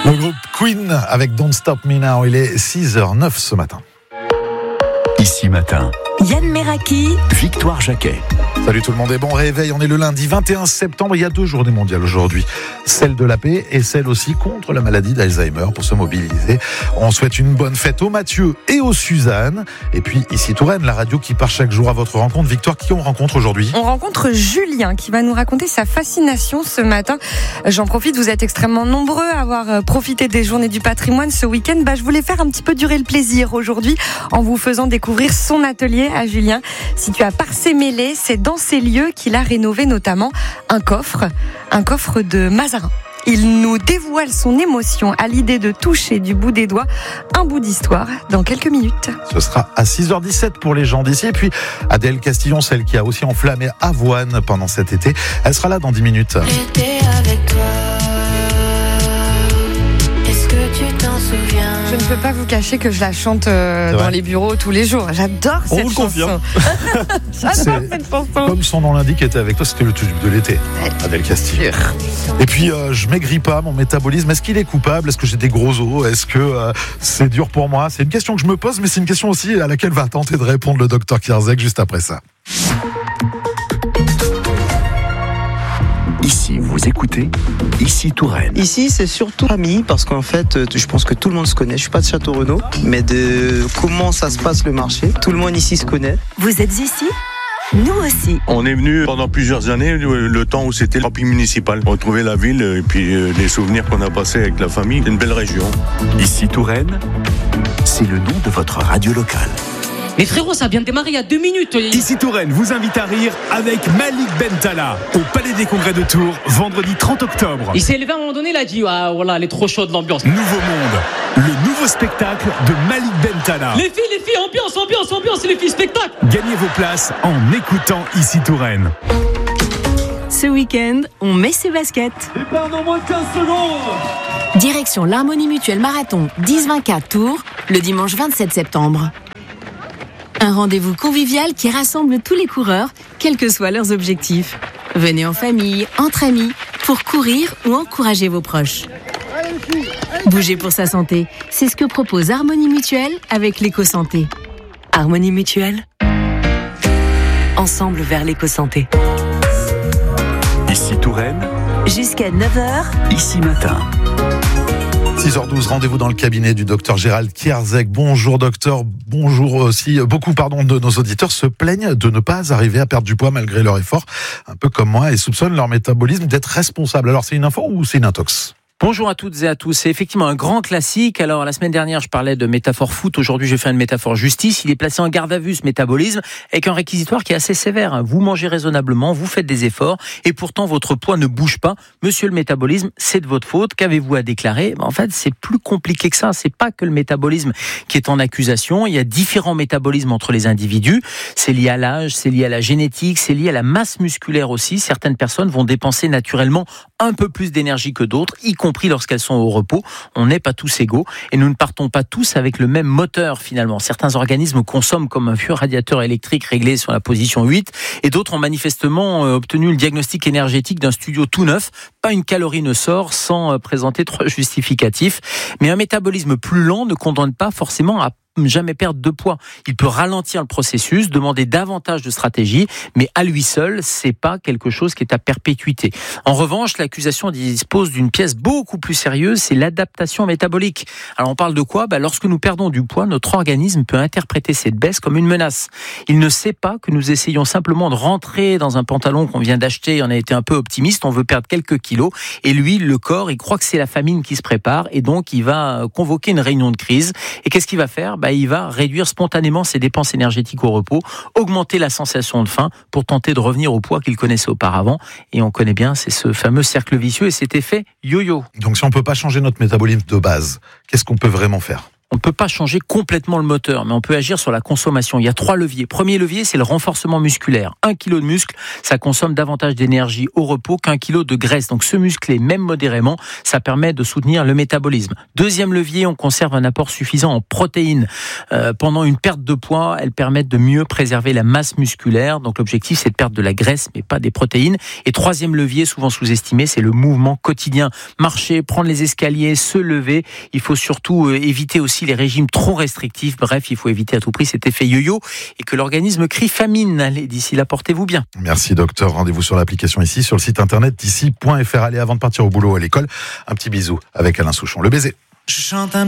Le groupe Queen avec Don't Stop Me Now, il est 6h09 ce matin. Ici Matin, Yann Meraki, Victoire Jacquet. Salut tout le monde et bon réveil, on est le lundi 21 septembre, il y a 2 journées mondiales aujourd'hui. Celle de la paix et celle aussi contre la maladie d'Alzheimer pour se mobiliser. On souhaite une bonne fête aux Mathieu et aux Suzanne. Et puis ici Touraine, la radio qui part chaque jour à votre rencontre. Victoire, qui on rencontre aujourd'hui ? On rencontre Julien qui va nous raconter sa fascination ce matin. J'en profite, vous êtes extrêmement nombreux à avoir profité des journées du patrimoine ce week-end. Je voulais faire un petit peu durer le plaisir aujourd'hui en vous faisant découvrir son atelier à Julien. Situé à Parcé-Mêlée, c'est dans ces lieux qu'il a rénové notamment un coffre de Mazarin. Il nous dévoile son émotion à l'idée de toucher du bout des doigts un bout d'histoire dans quelques minutes. Ce sera à 6h17 pour les gens d'ici. Et puis Adèle Castillon, celle qui a aussi enflammé Avoine pendant cet été, elle sera là dans 10 minutes. J'étais avec toi. Est-ce que tu t'en souviens? Je ne peux pas vous cacher que je la chante dans les bureaux tous les jours. J'adore cette chanson. On le confirme. J'adore cette chanson. Comme son nom l'indique, était avec toi, c'était le tube de l'été. Adèle Castillon. Et puis je maigris pas, mon métabolisme, est-ce qu'il est coupable? Est-ce que j'ai des gros os? Est-ce que c'est dur pour moi? C'est une question que je me pose, mais c'est une question aussi à laquelle va tenter de répondre le docteur Kierzek juste après ça. Ici, vous écoutez, ici Touraine. Ici, c'est surtout famille, parce qu'en fait, je pense que tout le monde se connaît. Je suis pas de Château-Renaud, mais de comment ça se passe le marché. Tout le monde ici se connaît. vous êtes ici? Nous aussi. On est venu pendant plusieurs années, le temps où c'était le camping municipal. Retrouver la ville et puis les souvenirs qu'on a passés avec la famille. C'est une belle région. Ici Touraine, c'est le nom de votre radio locale. Mais frérot, ça vient de démarrer il y a 2 minutes. Ici Touraine vous invite à rire avec Malik Bentala au Palais des Congrès de Tours, vendredi 30 octobre. Il s'est élevé à un moment donné, il a dit ah voilà, elle est trop chaude l'ambiance. Nouveau Monde, le nouveau spectacle de Malik Bentala. Les filles, ambiance, les filles, spectacle. Gagnez vos places en écoutant Ici Touraine. Ce week-end, on met ses baskets. Et pardon, moins de 15 secondes. Direction l'Harmonie Mutuelle Marathon 10-24 Tours, le dimanche 27 septembre. Un rendez-vous convivial qui rassemble tous les coureurs, quels que soient leurs objectifs. Venez en famille, entre amis, pour courir ou encourager vos proches. Bouger pour sa santé, c'est ce que propose Harmonie Mutuelle avec l'éco-santé. Harmonie Mutuelle, ensemble vers l'éco-santé. Ici Touraine, Jusqu'à 9h, ici Matin. 6h12, rendez-vous dans le cabinet du docteur Gérald Kierzek. Bonjour docteur, bonjour aussi. Beaucoup de nos auditeurs se plaignent de ne pas arriver à perdre du poids malgré leur effort, un peu comme moi, et soupçonnent leur métabolisme d'être responsable. Alors c'est une info ou c'est une intox ? Bonjour à toutes et à tous. C'est effectivement un grand classique. Alors, la semaine dernière, je parlais de métaphore foot. Aujourd'hui, je fais une métaphore justice. Il est placé en garde à vue, ce métabolisme, avec un réquisitoire qui est assez sévère. Vous mangez raisonnablement, vous faites des efforts, et pourtant, votre poids ne bouge pas. Monsieur le métabolisme, c'est de votre faute. Qu'avez-vous à déclarer? En fait, c'est plus compliqué que ça. C'est pas que le métabolisme qui est en accusation. Il y a différents métabolismes entre les individus. C'est lié à l'âge, c'est lié à la génétique, c'est lié à la masse musculaire aussi. Certaines personnes vont dépenser naturellement un peu plus d'énergie que d'autres, y compris lorsqu'elles sont au repos. On n'est pas tous égaux et nous ne partons pas tous avec le même moteur finalement. Certains organismes consomment comme un vieux radiateur électrique réglé sur la position 8 et d'autres ont manifestement obtenu le diagnostic énergétique d'un studio tout neuf. Pas une calorie ne sort sans présenter 3 justificatifs. Mais un métabolisme plus lent ne condamne pas forcément à jamais perdre de poids. Il peut ralentir le processus, demander davantage de stratégie, mais à lui seul, c'est pas quelque chose qui est à perpétuité. En revanche, l'accusation dispose d'une pièce beaucoup plus sérieuse, c'est l'adaptation métabolique. Alors on parle de quoi? Lorsque nous perdons du poids, notre organisme peut interpréter cette baisse comme une menace. Il ne sait pas que nous essayons simplement de rentrer dans un pantalon qu'on vient d'acheter, on a été un peu optimiste, on veut perdre quelques kilos, et lui, le corps, il croit que c'est la famine qui se prépare, et donc il va convoquer une réunion de crise. Et qu'est-ce qu'il va faire? Il va réduire spontanément ses dépenses énergétiques au repos, augmenter la sensation de faim pour tenter de revenir au poids qu'il connaissait auparavant. Et on connaît bien, c'est ce fameux cercle vicieux et cet effet yo-yo. Donc si on ne peut pas changer notre métabolisme de base, qu'est-ce qu'on peut vraiment faire? On ne peut pas changer complètement le moteur, mais on peut agir sur la consommation. Il y a 3 leviers. Premier levier, c'est le renforcement musculaire. 1 kg de muscle, ça consomme davantage d'énergie au repos qu'1 kg de graisse. Donc se muscler, même modérément, ça permet de soutenir le métabolisme. Deuxième levier, on conserve un apport suffisant en protéines. Pendant une perte de poids, elles permettent de mieux préserver la masse musculaire. Donc l'objectif, c'est de perdre de la graisse, mais pas des protéines. Et troisième levier, souvent sous-estimé, c'est le mouvement quotidien. Marcher, prendre les escaliers, se lever. Il faut surtout éviter aussi les régimes trop restrictifs. Bref, il faut éviter à tout prix cet effet yo-yo et que l'organisme crie famine. Allez, d'ici là, portez-vous bien. Merci docteur. Rendez-vous sur l'application ici, sur le site internet d'ici.fr. Allez, avant de partir au boulot ou à l'école, un petit bisou avec Alain Souchon. Le baiser. Je chante un